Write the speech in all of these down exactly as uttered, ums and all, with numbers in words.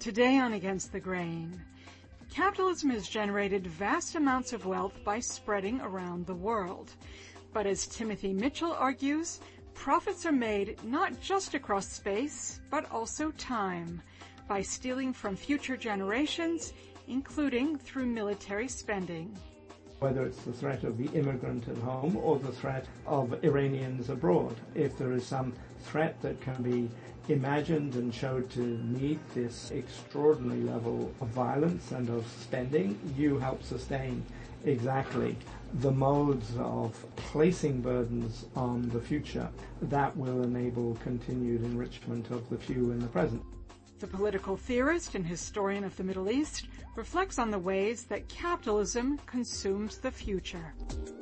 Today on Against the Grain, capitalism has generated vast amounts of wealth by spreading around the world. But as Timothy Mitchell argues, profits are made not just across space, but also time, by stealing from future generations, including through military spending. Whether it's the threat of the immigrant at home or the threat of Iranians abroad, if there is some threat that can be imagined and showed to meet this extraordinary level of violence and of spending, you help sustain exactly the modes of placing burdens on the future that will enable continued enrichment of the few in the present. The political theorist and historian of the Middle East reflects on the ways that capitalism consumes the future.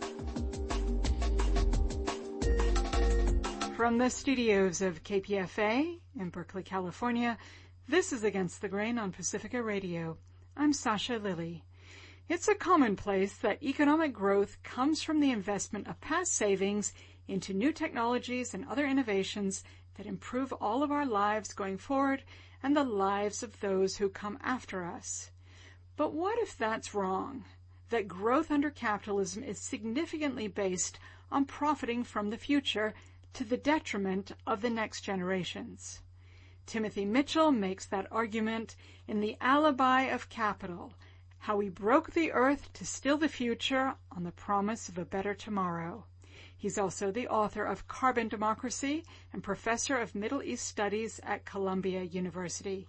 From the studios of K P F A in Berkeley, California, this is Against the Grain on Pacifica Radio. I'm Sasha Lilly. It's a commonplace that economic growth comes from the investment of past savings into new technologies and other innovations that improve all of our lives going forward and the lives of those who come after us. But what if that's wrong? That growth under capitalism is significantly based on profiting from the future to the detriment of the next generations. Timothy Mitchell makes that argument in The Alibi of Capital, How We Broke the Earth to Steal the Future on the Promise of a Better Tomorrow. He's also the author of Carbon Democracy and professor of Middle East Studies at Columbia University.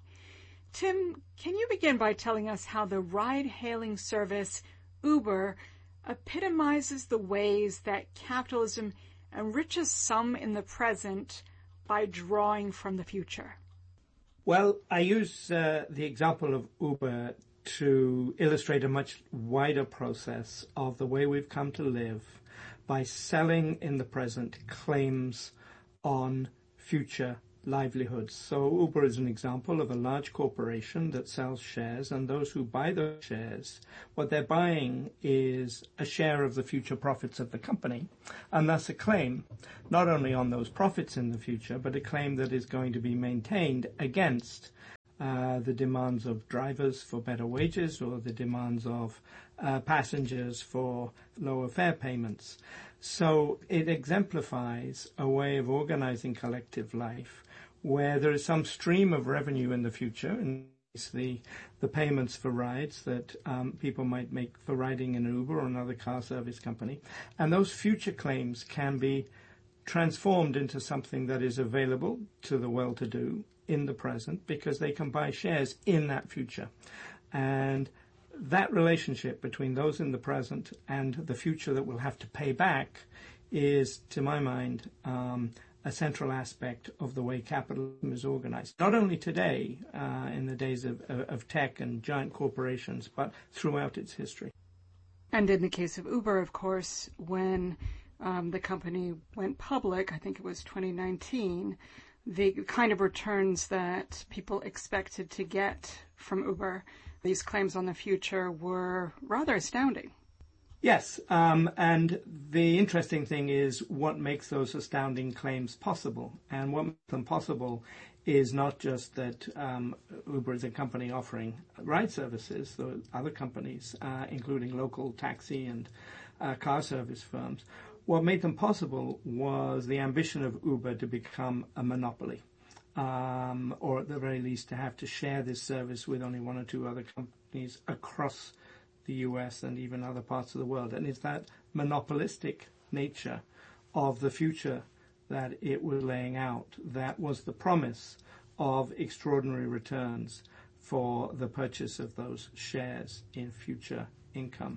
Tim, can you begin by telling us how the ride-hailing service Uber epitomizes the ways that capitalism enriches some in the present by drawing from the future? Well, I use uh, the example of Uber to illustrate a much wider process of the way we've come to live by selling in the present claims on future livelihoods. So Uber is an example of a large corporation that sells shares, and those who buy those shares, what they're buying is a share of the future profits of the company, and thus a claim not only on those profits in the future, but a claim that is going to be maintained against uh, the demands of drivers for better wages or the demands of uh, passengers for lower fare payments. So it exemplifies a way of organizing collective life where there is some stream of revenue in the future, and the the payments for rides that um, people might make for riding in an Uber or another car service company, and those future claims can be transformed into something that is available to the well-to-do in the present because they can buy shares in that future. And that relationship between those in the present and the future that we'll have to pay back is, to my mind, um, a central aspect of the way capitalism is organized. Not only today, uh, in the days of, of tech and giant corporations, but throughout its history. And in the case of Uber, of course, when um, the company went public, I think it was twenty nineteen, the kind of returns that people expected to get from Uber, these claims on the future, were rather astounding. Yes, um, and the interesting thing is what makes those astounding claims possible. And what makes them possible is not just that um, Uber is a company offering ride services, there are other companies, uh, including local taxi and uh, car service firms. What made them possible was the ambition of Uber to become a monopoly, um, or at the very least to have to share this service with only one or two other companies across the U S and even other parts of the world. And it's that monopolistic nature of the future that it was laying out that was the promise of extraordinary returns for the purchase of those shares in future income.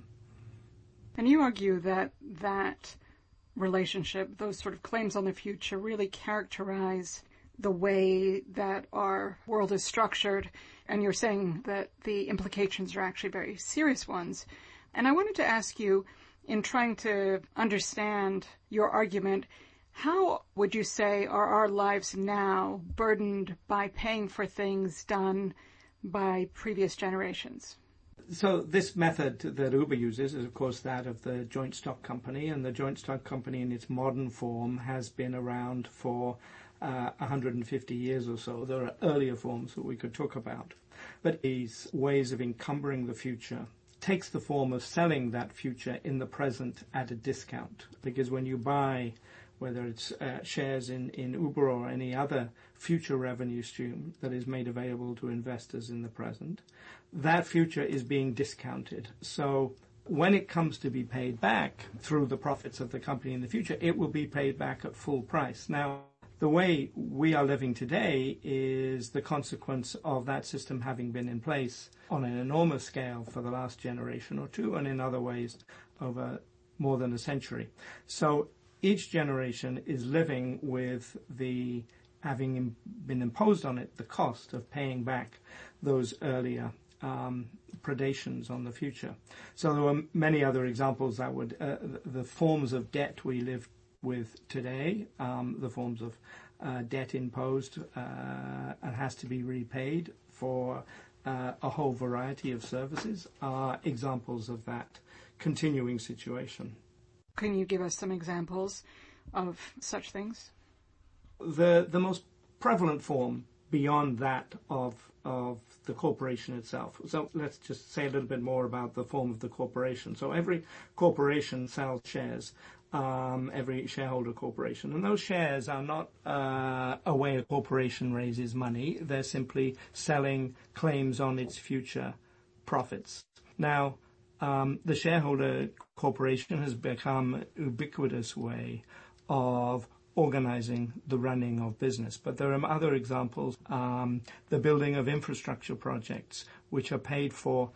And you argue that that relationship, those sort of claims on the future, really characterize the way that our world is structured, and you're saying that the implications are actually very serious ones. And I wanted to ask you, in trying to understand your argument, how would you say are our lives now burdened by paying for things done by previous generations? So this method that Uber uses is, of course, that of the joint stock company, and the joint stock company in its modern form has been around for uh, one hundred fifty years or so. There are earlier forms that we could talk about. But these ways of encumbering the future takes the form of selling that future in the present at a discount. Because when you buy, whether it's uh, shares in, in Uber or any other future revenue stream that is made available to investors in the present, that future is being discounted. So when it comes to be paid back through the profits of the company in the future, it will be paid back at full price. Now, the way we are living today is the consequence of that system having been in place on an enormous scale for the last generation or two, and in other ways over more than a century. So each generation is living with the having been imposed on it the cost of paying back those earlier um, predations on the future. So there were many other examples that would uh, the forms of debt we live with today, um, the forms of uh, debt imposed uh, and has to be repaid for uh, a whole variety of services are examples of that continuing situation. Can you give us some examples of such things? The the most prevalent form beyond that of of the corporation itself. So let's just say a little bit more about the form of the corporation. So every corporation sells shares, um, every shareholder corporation. And those shares are not uh, a way a corporation raises money. They're simply selling claims on its future profits. Now, um, the shareholder corporation has become an ubiquitous way of organizing the running of business. But there are other examples, um, the building of infrastructure projects, which are paid for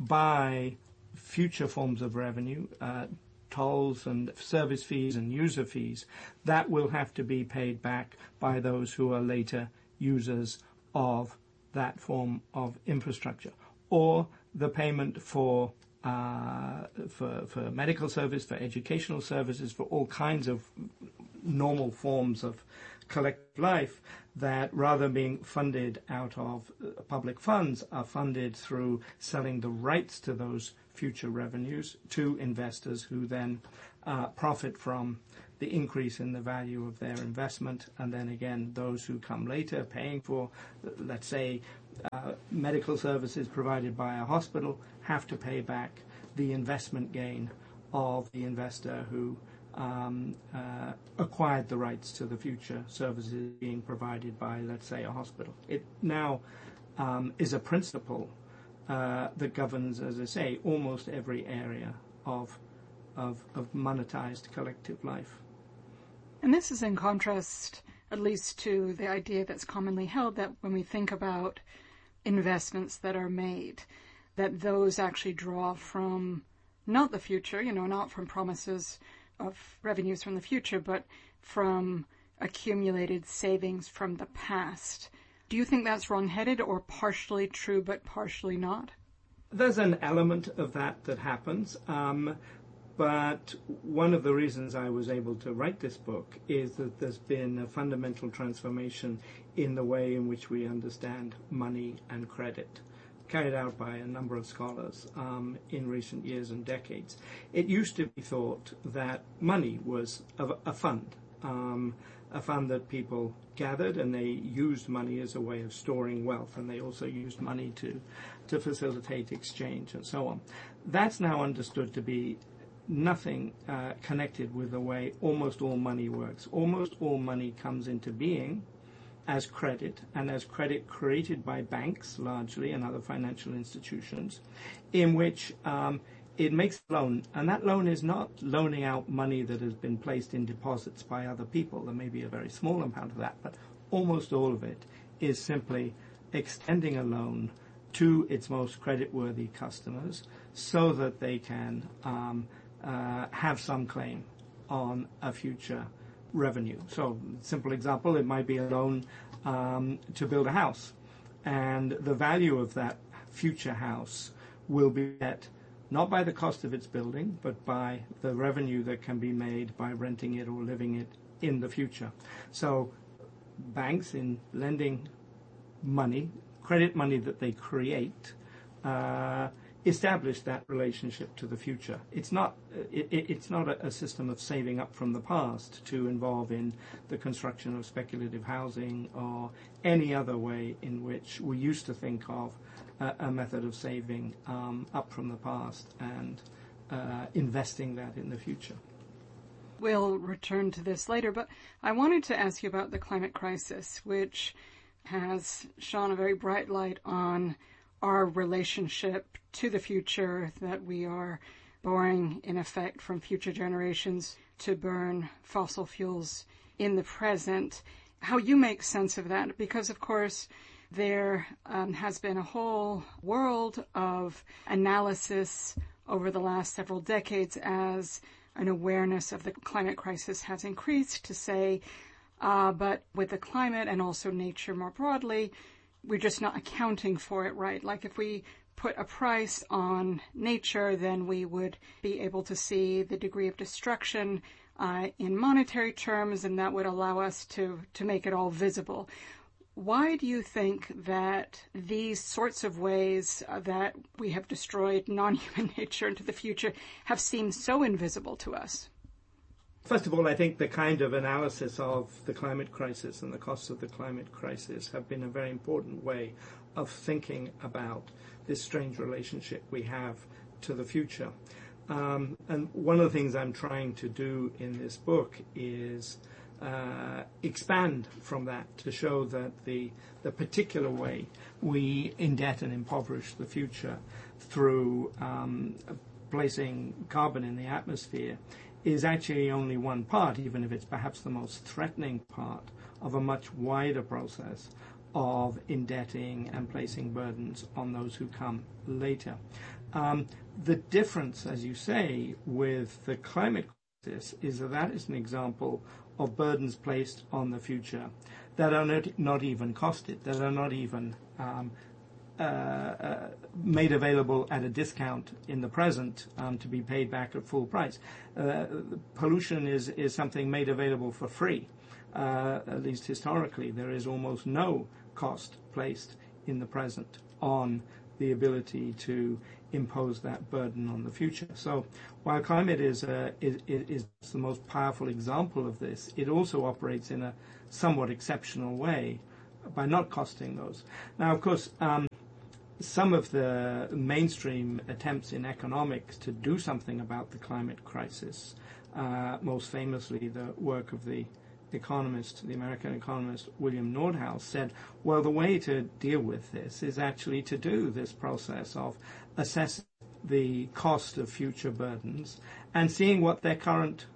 by future forms of revenue, uh, tolls and service fees and user fees, that will have to be paid back by those who are later users of that form of infrastructure. Or the payment for uh, for, for medical service, for educational services, for all kinds of normal forms of collective life that, rather than being funded out of public funds, are funded through selling the rights to those future revenues to investors who then uh, profit from the increase in the value of their investment. And then again, those who come later paying for, let's say, uh, medical services provided by a hospital have to pay back the investment gain of the investor who Um, uh, acquired the rights to the future services being provided by, let's say, a hospital. It now um, is a principle uh, that governs, as I say, almost every area of, of of monetized collective life. And this is in contrast, at least, to the idea that's commonly held that when we think about investments that are made, that those actually draw from not the future, you know, not from promises of revenues from the future, but from accumulated savings from the past. Do you think that's wrong-headed or partially true but partially not? There's an element of that that happens, um, but one of the reasons I was able to write this book is that there's been a fundamental transformation in the way in which we understand money and credit, carried out by a number of scholars um, in recent years and decades. It used to be thought that money was a, a fund, um, a fund that people gathered, and they used money as a way of storing wealth, and they also used money to, to facilitate exchange and so on. That's now understood to be nothing uh, connected with the way almost all money works. Almost all money comes into being as credit, and as credit created by banks largely and other financial institutions, in which um, it makes a loan, and that loan is not loaning out money that has been placed in deposits by other people. There may be a very small amount of that, but almost all of it is simply extending a loan to its most creditworthy customers so that they can um, uh, have some claim on a future revenue. So, simple example, it might be a loan um, to build a house, and the value of that future house will be set not by the cost of its building, but by the revenue that can be made by renting it or living it in the future. So, banks, in lending money, credit money that they create, uh, establish that relationship to the future. It's not it, it's not a, a system of saving up from the past to involve in the construction of speculative housing or any other way in which we used to think of a, a method of saving um, up from the past and uh, investing that in the future. We'll return to this later, but I wanted to ask you about the climate crisis, which has shone a very bright light on our relationship to the future, that we are borrowing, in effect, from future generations to burn fossil fuels in the present. How you make sense of that, because, of course, there um, has been a whole world of analysis over the last several decades as an awareness of the climate crisis has increased to say, uh, but with the climate and also nature more broadly, we're just not accounting for it right. Like if we put a price on nature, then we would be able to see the degree of destruction uh, in monetary terms, and that would allow us to, to make it all visible. Why do you think that these sorts of ways uh, that we have destroyed non-human nature into the future have seemed so invisible to us? First of all, I think the kind of analysis of the climate crisis and the costs of the climate crisis have been a very important way of thinking about this strange relationship we have to the future. Um, and one of the things I'm trying to do in this book is uh, expand from that to show that the, the particular way we indebt and impoverish the future through um, placing carbon in the atmosphere is actually only one part, even if it's perhaps the most threatening part of a much wider process of indebting and placing burdens on those who come later. Um, the difference, as you say, with the climate crisis is that that is an example of burdens placed on the future that are not, not even costed, that are not even um, Uh, uh, made available at a discount in the present um, to be paid back at full price. Uh, pollution is, is something made available for free. Uh, at least historically, there is almost no cost placed in the present on the ability to impose that burden on the future. So while climate is, uh, is, is the most powerful example of this, it also operates in a somewhat exceptional way by not costing those. Now, of course, um, some of the mainstream attempts in economics to do something about the climate crisis, uh, most famously the work of the economist, the American economist William Nordhaus, said, well, the way to deal with this is actually to do this process of assessing the cost of future burdens and seeing what their current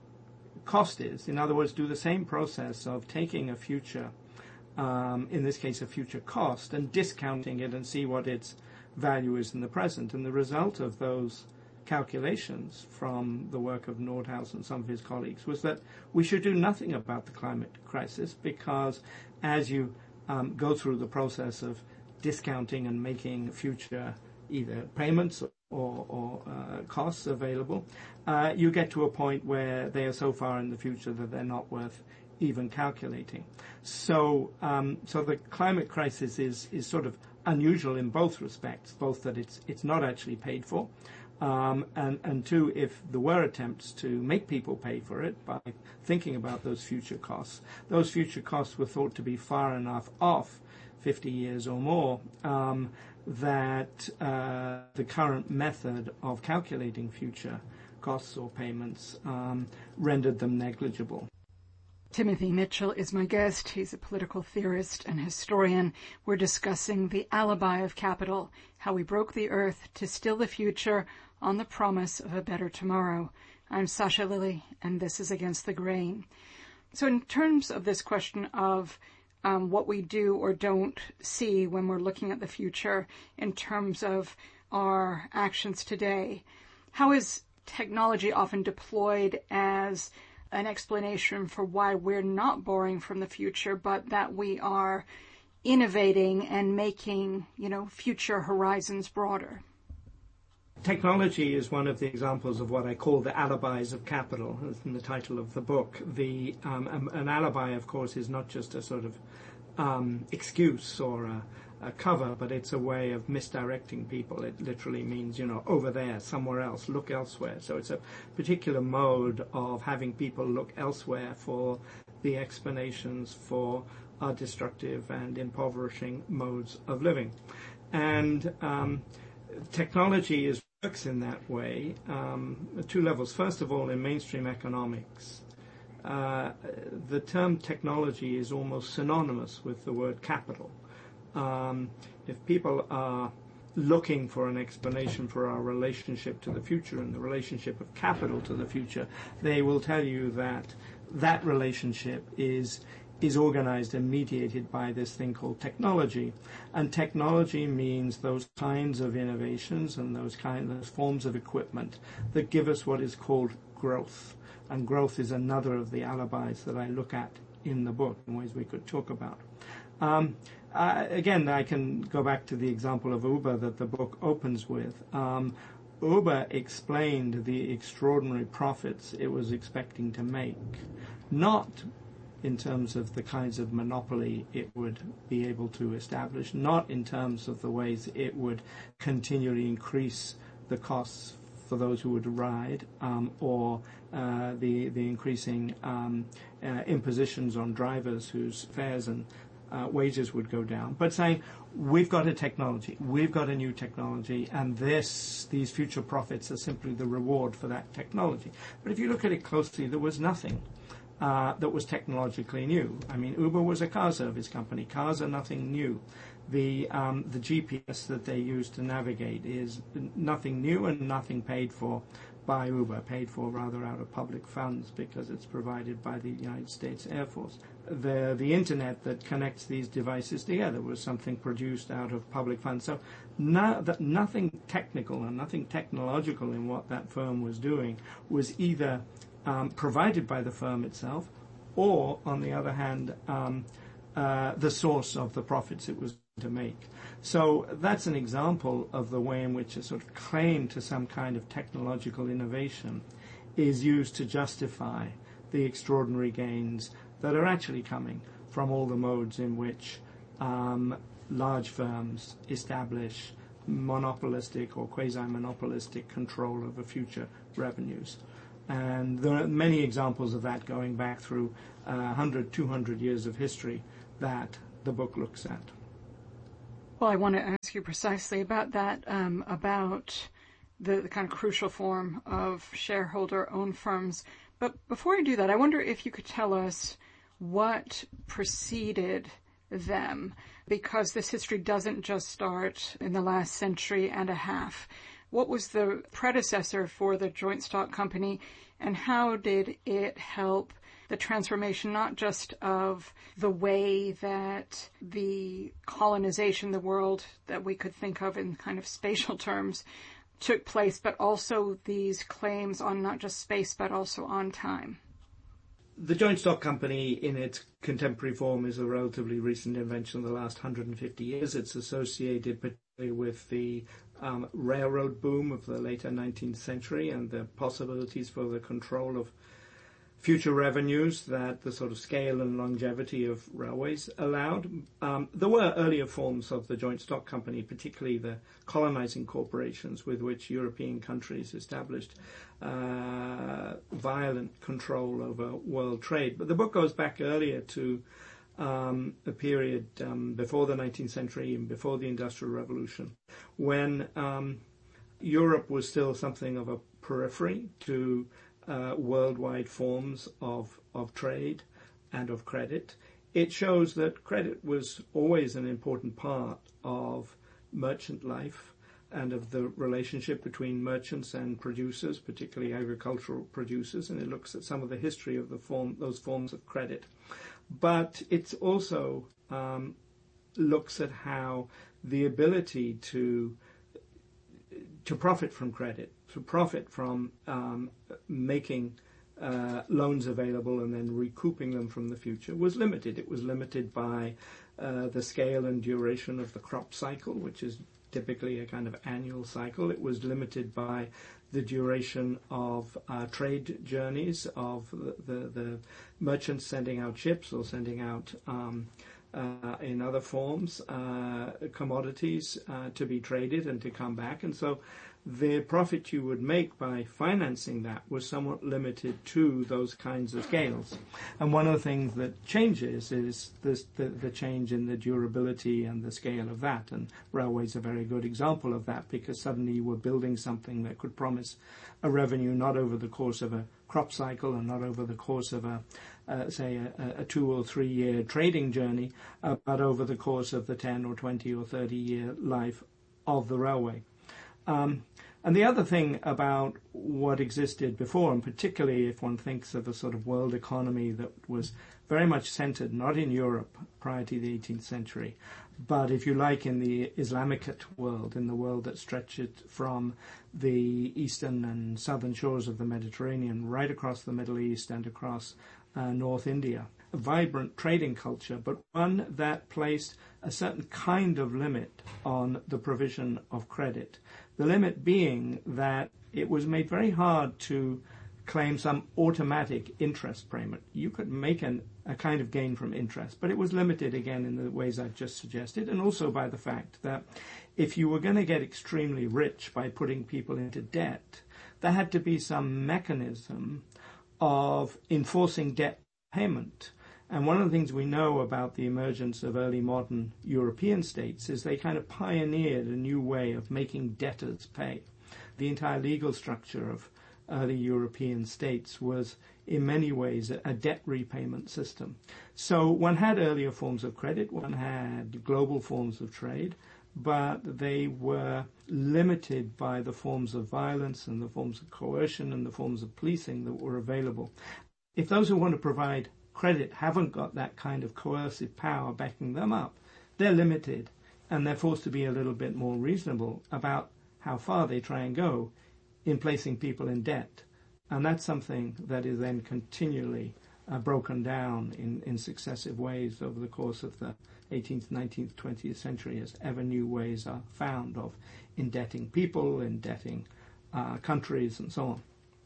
cost is. In other words, do the same process of taking a future Um, in this case a future cost, and discounting it and see what its value is in the present. And the result of those calculations from the work of Nordhaus and some of his colleagues was that we should do nothing about the climate crisis, because as you um, go through the process of discounting and making future either payments or, or uh, costs available, uh, you get to a point where they are so far in the future that they're not worth even calculating. So um, so the climate crisis is, is sort of unusual in both respects, both that it's it's not actually paid for, um, and, and two, if there were attempts to make people pay for it by thinking about those future costs, those future costs were thought to be far enough off, fifty years or more, um, that uh, the current method of calculating future costs or payments um, rendered them negligible. Timothy Mitchell is my guest. He's a political theorist and historian. We're discussing The Alibi of Capital, How We Broke the Earth to Steal the Future on the Promise of a Better Tomorrow. I'm Sasha Lilly, and this is Against the Grain. So in terms of this question of um, what we do or don't see when we're looking at the future in terms of our actions today, how is technology often deployed as an explanation for why we're not borrowing from the future, but that we are innovating and making, you know, future horizons broader? Technology is one of the examples of what I call the alibis of capital, in the title of the book. The um, an alibi, of course, is not just a sort of um, excuse or a, a cover, but it's a way of misdirecting people. It literally means, you know, over there, somewhere else, look elsewhere. So it's a particular mode of having people look elsewhere for the explanations for our destructive and impoverishing modes of living. And um, technology is works in that way, um, at two levels. First of all, in mainstream economics, uh, the term technology is almost synonymous with the word capital. Um, if people are looking for an explanation for our relationship to the future and the relationship of capital to the future, they will tell you that that relationship is is organized and mediated by this thing called technology. And technology means those kinds of innovations and those kinds of forms of equipment that give us what is called growth. And growth is another of the alibis that I look at in the book in ways we could talk about. Um, uh, again, I can go back to the example of Uber that the book opens with. Um, Uber explained the extraordinary profits it was expecting to make, not in terms of the kinds of monopoly it would be able to establish, not in terms of the ways it would continually increase the costs for those who would ride, um, or uh, the the increasing um, uh, impositions on drivers whose fares and uh, wages would go down, but saying, we've got a technology, we've got a new technology, and this these future profits are simply the reward for that technology. But if you look at it closely, there was nothing Uh, that was technologically new. I mean, Uber was a car service company. Cars are nothing new. The um, the G P S that they use to navigate is nothing new and nothing paid for by Uber, paid for rather out of public funds because it's provided by the United States Air Force. The the internet that connects these devices together was something produced out of public funds. So no, that nothing technical and nothing technological in what that firm was doing was either Um, provided by the firm itself, or, on the other hand, um, uh, the source of the profits it was going to make. So that's an example of the way in which a sort of claim to some kind of technological innovation is used to justify the extraordinary gains that are actually coming from all the modes in which um, large firms establish monopolistic or quasi-monopolistic control over future revenues. And there are many examples of that going back through uh, one hundred, two hundred years of history that the book looks at. Well, I want to ask you precisely about that, um, about the, the kind of crucial form of shareholder-owned firms. But before I do that, I wonder if you could tell us what preceded them, because this history doesn't just start in the last century and a half. What was the predecessor for the joint stock company, and how did it help the transformation not just of the way that the colonization, the world that we could think of in kind of spatial terms, took place, but also these claims on not just space but also on time? The joint stock company in its contemporary form is a relatively recent invention of the last one hundred fifty years. It's associated particularly with the um, railroad boom of the later nineteenth century and the possibilities for the control of future revenues that the sort of scale and longevity of railways allowed. Um, there were earlier forms of the joint stock company, particularly the colonizing corporations with which European countries established uh, violent control over world trade. But the book goes back earlier to um, a period um, before the nineteenth century and before the Industrial Revolution, when um, Europe was still something of a periphery to Uh, worldwide forms of, of trade and of credit. It shows that credit was always an important part of merchant life and of the relationship between merchants and producers, particularly agricultural producers, and it looks at some of the history of the form, those forms of credit. But it also um, looks at how the ability to to profit from credit, to profit from um, making uh, loans available and then recouping them from the future was limited. It was limited by uh, the scale and duration of the crop cycle, which is typically a kind of annual cycle. It was limited by the duration of uh, trade journeys of the, the, the merchants sending out ships or sending out um, uh, in other forms, uh, commodities uh, to be traded and to come back. And so the profit you would make by financing that was somewhat limited to those kinds of scales. And one of the things that changes is this, the, the change in the durability and the scale of that. And railways are a very good example of that, because suddenly you were building something that could promise a revenue not over the course of a crop cycle and not over the course of a, uh, say, a, a two or three year trading journey, uh, but over the course of the ten or twenty or thirty year life of the railway. Um, and the other thing about what existed before, and particularly if one thinks of a sort of world economy that was very much centered not in Europe prior to the eighteenth century, but if you like in the Islamicate world, in the world that stretched from the eastern and southern shores of the Mediterranean right across the Middle East and across uh, North India. A vibrant trading culture, but one that placed a certain kind of limit on the provision of credit. The limit being that it was made very hard to claim some automatic interest payment. You could make an, a kind of gain from interest, but it was limited again in the ways I've just suggested, and also by the fact that if you were going to get extremely rich by putting people into debt, there had to be some mechanism of enforcing debt payment. And one of the things we know about the emergence of early modern European states is they kind of pioneered a new way of making debtors pay. The entire legal structure of early European states was in many ways a, a debt repayment system. So one had earlier forms of credit, one had global forms of trade, but they were limited by the forms of violence and the forms of coercion and the forms of policing that were available. If those who want to provide credit haven't got that kind of coercive power backing them up, they're limited, and they're forced to be a little bit more reasonable about how far they try and go in placing people in debt. And that's something that is then continually uh, broken down in, in successive ways over the course of the eighteenth, nineteenth, twentieth century, as ever new ways are found of indebting people, indebting uh, countries, and so on.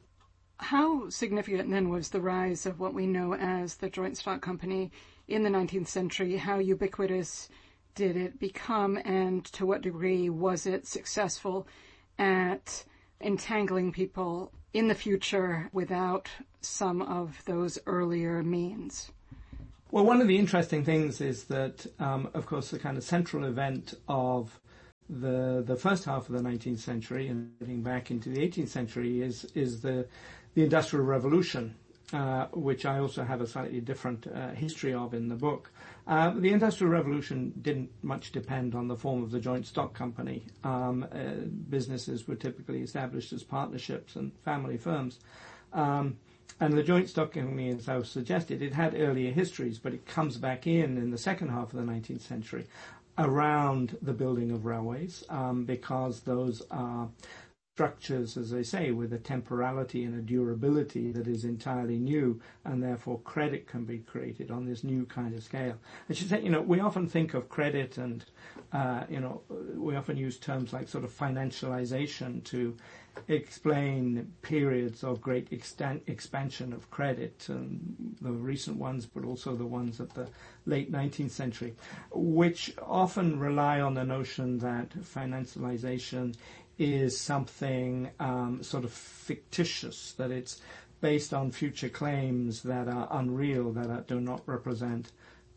How significant then was the rise of what we know as the joint stock company in the nineteenth century? How ubiquitous did it become, and to what degree was it successful at entangling people in the future without some of those earlier means? Well, one of the interesting things is that, um, of course, the kind of central event of the the first half of the nineteenth century and getting back into the eighteenth century is is the the Industrial Revolution, uh, which I also have a slightly different uh, history of in the book. Uh, the Industrial Revolution didn't much depend on the form of the joint stock company. Um, uh, businesses were typically established as partnerships and family firms. Um, and the joint stock company, as I was suggested, it had earlier histories, but it comes back in in the second half of the nineteenth century around the building of railways, um, because those are structures, as I say, with a temporality and a durability that is entirely new, and therefore credit can be created on this new kind of scale. I should say, you know, we often think of credit and, uh, you know, we often use terms like sort of financialization to explain periods of great extent, expansion of credit, and the recent ones, but also the ones of the late nineteenth century, which often rely on the notion that financialization is something um, sort of fictitious, that it's based on future claims that are unreal, that are, do not represent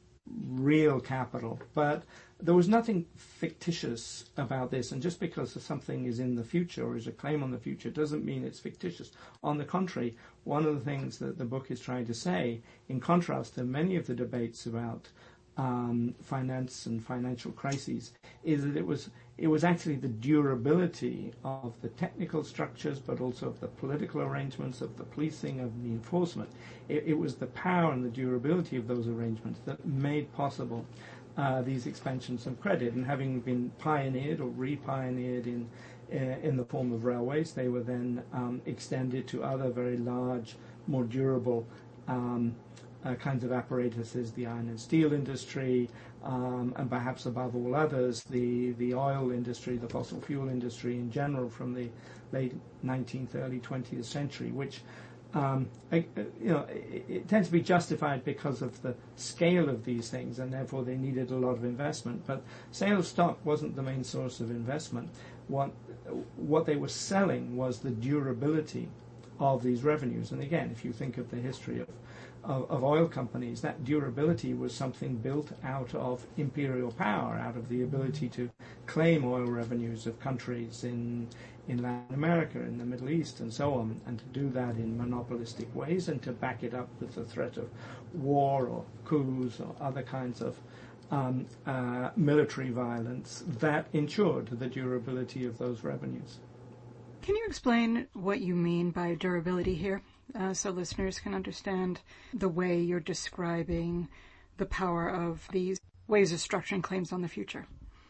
real capital. But there was nothing fictitious about this, and just because something is in the future or is a claim on the future doesn't mean it's fictitious. On the contrary, one of the things that the book is trying to say, in contrast to many of the debates about um, finance and financial crises, is that it was it was actually the durability of the technical structures, but also of the political arrangements, of the policing, of the enforcement. It, it was the power and the durability of those arrangements that made possible uh, these expansions of credit. And having been pioneered or re-pioneered in uh, in the form of railways, they were then um, extended to other very large, more durable um, Uh, kinds of apparatuses, the iron and steel industry, um, and perhaps above all others, the, the oil industry, the fossil fuel industry in general from the late nineteenth, early twentieth century, which Um, I, you know, it, it tends to be justified because of the scale of these things, and therefore they needed a lot of investment. But sale of stock wasn't the main source of investment. What what they were selling was the durability of these revenues. And again, if you think of the history of, of, of oil companies, that durability was something built out of imperial power, out of the ability to claim oil revenues of countries in in Latin America, in the Middle East, and so on, and to do that in monopolistic ways and to back it up with the threat of war or coups or other kinds of um, uh, military violence that ensured the durability of those revenues. Can you explain what you mean by durability here, uh, so listeners can understand the way you're describing the power of these ways of structuring claims on the future?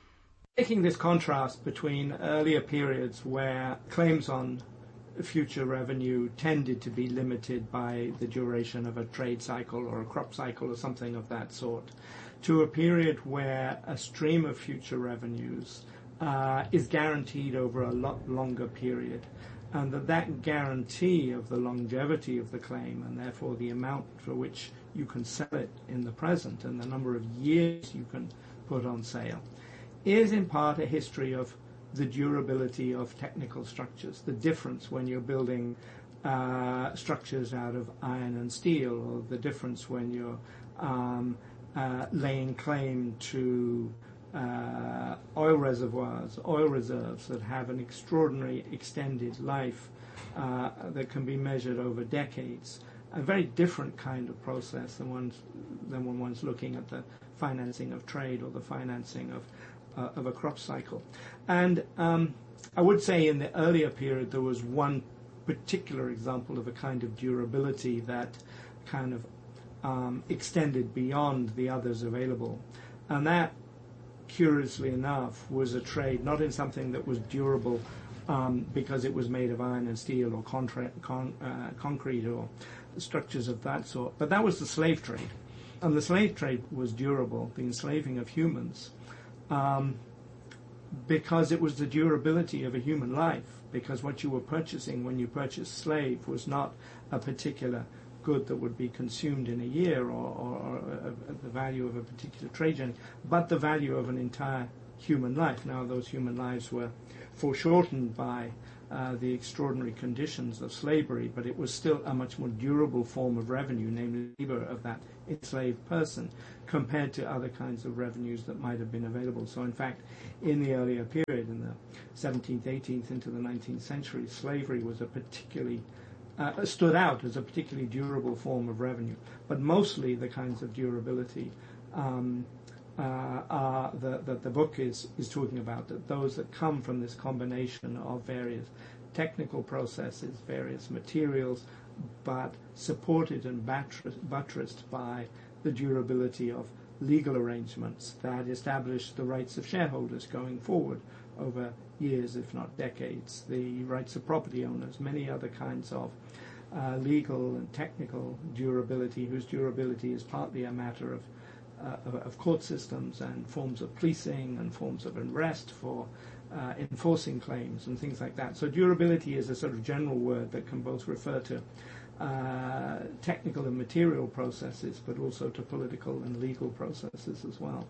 Taking this contrast between earlier periods where claims on future revenue tended to be limited by the duration of a trade cycle or a crop cycle or something of that sort, to a period where a stream of future revenues uh, is guaranteed over a lot longer period, and that that guarantee of the longevity of the claim, and therefore the amount for which you can sell it in the present and the number of years you can put on sale, is in part a history of the durability of technical structures, the difference when you're building uh, structures out of iron and steel, or the difference when you're um, uh, laying claim to uh, oil reservoirs, oil reserves that have an extraordinary extended life uh, that can be measured over decades. A very different kind of process than one's, than when one's looking at the financing of trade or the financing of Uh, of a crop cycle. And um, I would say in the earlier period there was one particular example of a kind of durability that kind of um, extended beyond the others available. And that, curiously enough, was a trade not in something that was durable um, because it was made of iron and steel or contra- con- uh, concrete or structures of that sort, but that was the slave trade. And the slave trade was durable, the enslaving of humans, Um, because it was the durability of a human life, because what you were purchasing when you purchased slave was not a particular good that would be consumed in a year or, or, or a, a, the value of a particular trade journey, but the value of an entire human life. Now, those human lives were foreshortened by uh, the extraordinary conditions of slavery, but it was still a much more durable form of revenue, namely the labor of that enslaved person, compared to other kinds of revenues that might have been available. So, in fact, in the earlier period, in the seventeenth, eighteenth, into the nineteenth century, slavery was a particularly uh, stood out as a particularly durable form of revenue. But mostly the kinds of durability um, uh, are the, that the book is is talking about, that those that come from this combination of various technical processes, various materials, but supported and buttressed by the durability of legal arrangements that establish the rights of shareholders going forward over years, if not decades, the rights of property owners, many other kinds of uh, legal and technical durability, whose durability is partly a matter of, uh, of, of court systems and forms of policing and forms of unrest for uh, enforcing claims and things like that. So durability is a sort of general word that can both refer to Uh, technical and material processes, but also to political and legal processes as well.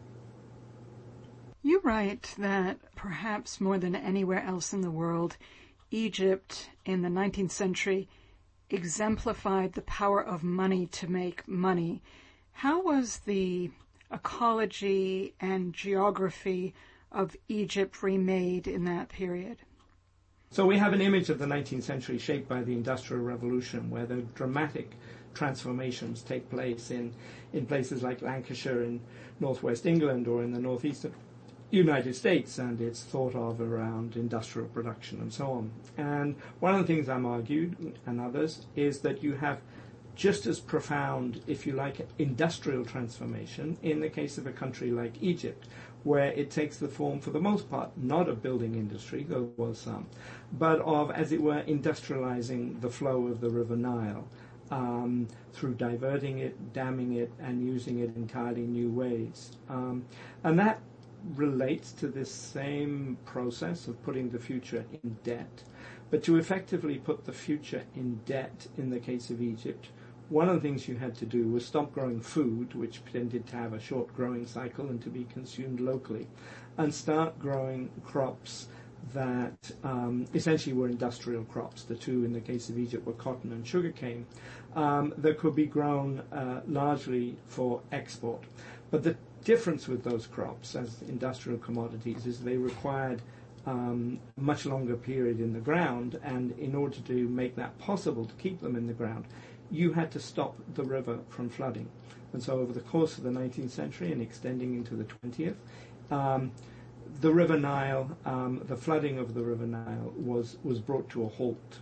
You write that perhaps more than anywhere else in the world, Egypt in the nineteenth century exemplified the power of money to make money. How was the ecology and geography of Egypt remade in that period? So we have an image of the nineteenth century shaped by the Industrial Revolution, where the dramatic transformations take place in, in places like Lancashire in northwest England or in the northeastern United States, and it's thought of around industrial production and so on. And one of the things I'm argued, and others, is that you have just as profound, if you like, industrial transformation in the case of a country like Egypt, where it takes the form, for the most part, not of building industry, though there was some, but of, as it were, industrializing the flow of the River Nile um, through diverting it, damming it, and using it in entirely new ways. Um, and that relates to this same process of putting the future in debt, But to effectively put the future in debt in the case of Egypt, one of the things you had to do was stop growing food, which tended to have a short growing cycle and to be consumed locally, and start growing crops that um, essentially were industrial crops. The two in the case of Egypt were cotton and sugarcane, um, that could be grown uh, largely for export. But the difference with those crops as industrial commodities is they required um, a much longer period in the ground, and in order to make that possible, to keep them in the ground, you had to stop the river from flooding. And so over the course of the nineteenth century and extending into the twentieth, um, the River Nile, um, the flooding of the River Nile was, was brought to a halt.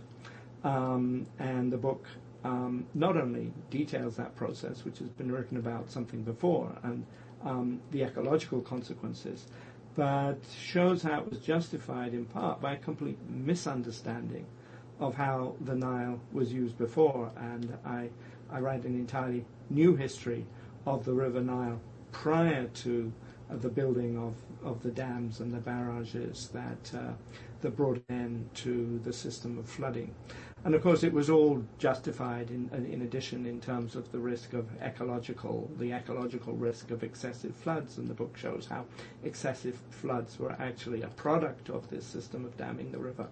Um, and the book um, not only details that process, which has been written about something before, and um, the ecological consequences, but shows how it was justified in part by a complete misunderstanding of how the Nile was used before. And I, I write an entirely new history of the River Nile prior to uh, the building of, of the dams and the barrages that, uh, that brought an end to the system of flooding. And of course it was all justified in, in addition in terms of the risk of ecological, the ecological risk of excessive floods, and the book shows how excessive floods were actually a product of this system of damming the river,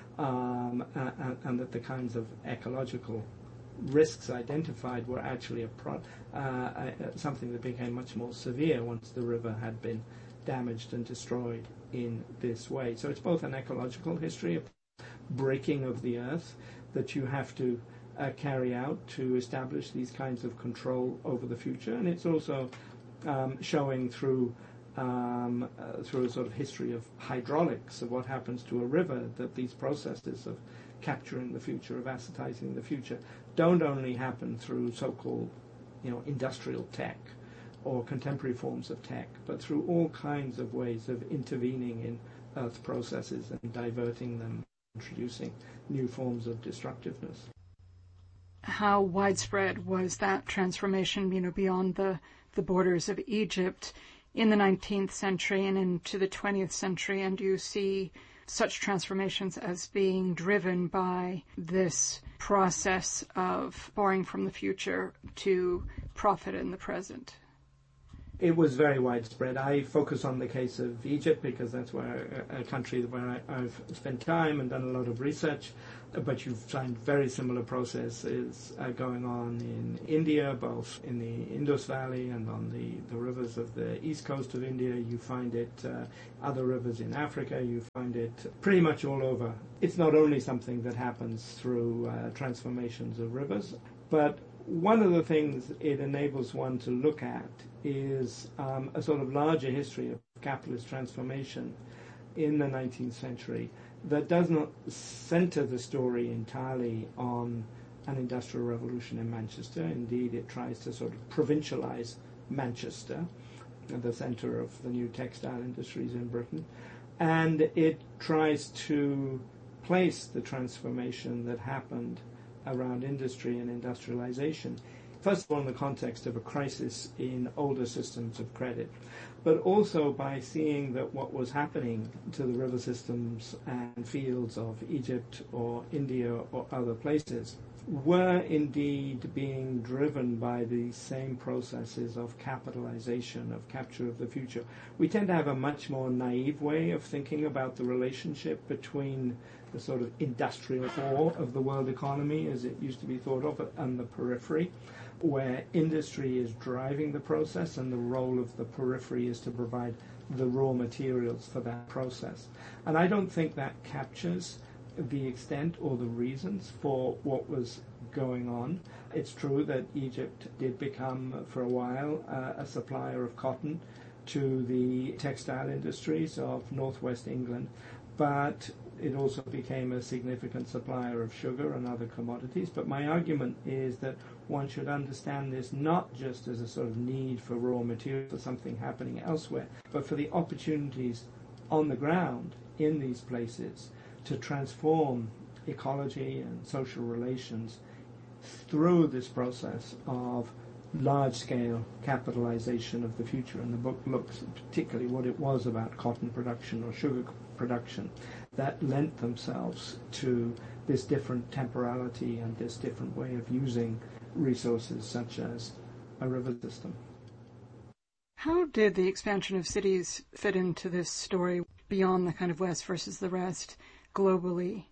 um, and, and that the kinds of ecological risks identified were actually a pro- uh, uh, something that became much more severe once the river had been damaged and destroyed in this way. So it's both an ecological history of breaking of the earth that you have to uh, carry out to establish these kinds of control over the future, and it's also um, showing through um, uh, through a sort of history of hydraulics of what happens to a river, that these processes of capturing the future, of assetizing the future, don't only happen through so-called, you know, industrial tech or contemporary forms of tech, but through all kinds of ways of intervening in Earth processes and diverting them, introducing new forms of destructiveness. How widespread was that transformation, you know, beyond the, the borders of Egypt in the nineteenth century and into the twentieth century? And do you see such transformations as being driven by this process of borrowing from the future to profit in the present? It was very widespread. I focus on the case of Egypt because that's where a country where I, I've spent time and done a lot of research. But you've find very similar processes uh, going on in India, both in the Indus Valley and on the, the rivers of the east coast of India. You find it uh, other rivers in Africa. You find it pretty much all over. It's not only something that happens through uh, transformations of rivers, but one of the things it enables one to look at is um, a sort of larger history of capitalist transformation in the nineteenth century that does not center the story entirely on an industrial revolution in Manchester. Indeed, it tries to sort of provincialize Manchester, at the center of the new textile industries in Britain, and it tries to place the transformation that happened around industry and industrialization, first of all in the context of a crisis in older systems of credit, but also by seeing that what was happening to the river systems and fields of Egypt or India or other places were indeed being driven by the same processes of capitalization, of capture of the future. We tend to have a much more naive way of thinking about the relationship between the sort of industrial core of the world economy, as it used to be thought of, and the periphery, where industry is driving the process and the role of the periphery is to provide the raw materials for that process. And I don't think that captures the extent or the reasons for what was going on. It's true that Egypt did become, for a while, uh, a supplier of cotton to the textile industries of northwest England, but it also became a significant supplier of sugar and other commodities. But my argument is that one should understand this not just as a sort of need for raw materials or something happening elsewhere, but for the opportunities on the ground in these places to transform ecology and social relations through this process of large-scale capitalization of the future. And the book looks particularly what it was about cotton production or sugar production that lent themselves to this different temporality and this different way of using resources such as a river system. How did the expansion of cities fit into this story beyond the kind of West versus the rest globally?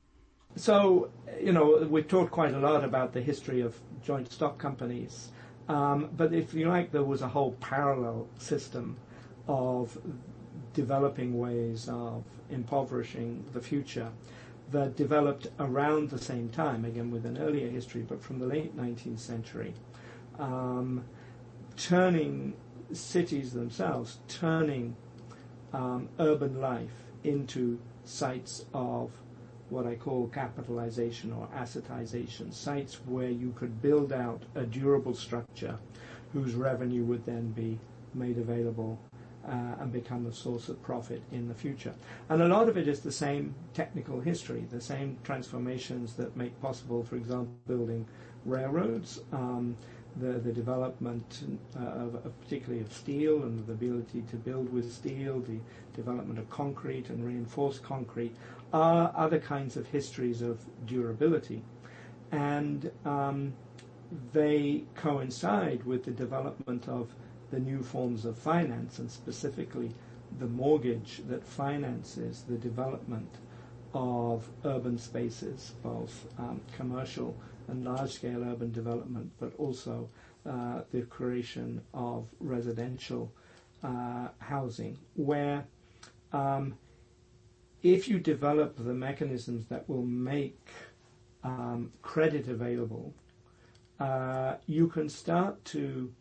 So, you know, we've talked quite a lot about the history of joint stock companies, um, but if you like, there was a whole parallel system of developing ways of impoverishing the future that developed around the same time, again with an earlier history, but from the late nineteenth century, um, turning cities themselves, turning um, urban life into sites of what I call capitalization or assetization, sites where you could build out a durable structure whose revenue would then be made available uh, and become a source of profit in the future. And a lot of it is the same technical history, the same transformations that make possible, for example, building railroads, um, the, the development uh, of, of particularly of steel and the ability to build with steel, the development of concrete and reinforced concrete, are other kinds of histories of durability. And um, they coincide with the development of the new forms of finance, and specifically the mortgage that finances the development of urban spaces, both um, commercial and large-scale urban development, but also uh, the creation of residential uh, housing, where um, if you develop the mechanisms that will make um, credit available, uh, you can start to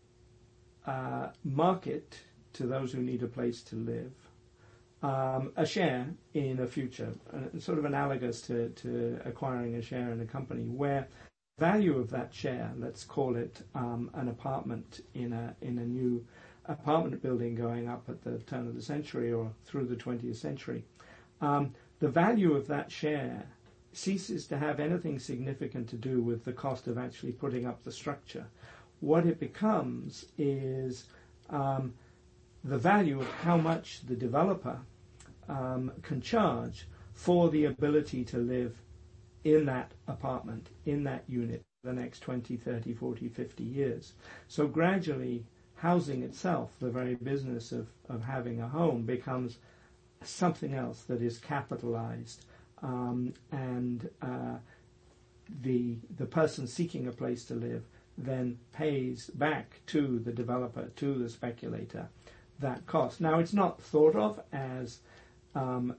uh, market to those who need a place to live um, a share in a future, uh, sort of analogous to, to acquiring a share in a company, where the value of that share, let's call it um, an apartment in a in a new apartment building going up at the turn of the century or through the twentieth century, um, the value of that share ceases to have anything significant to do with the cost of actually putting up the structure. What it becomes is um, the value of how much the developer um, can charge for the ability to live in that apartment, in that unit, for the next twenty, thirty, forty, fifty years. So gradually, housing itself, the very business of, of having a home, becomes something else that is capitalized, um, and uh, the the person seeking a place to live then pays back to the developer, to the speculator, that cost. Now, it's not thought of as um,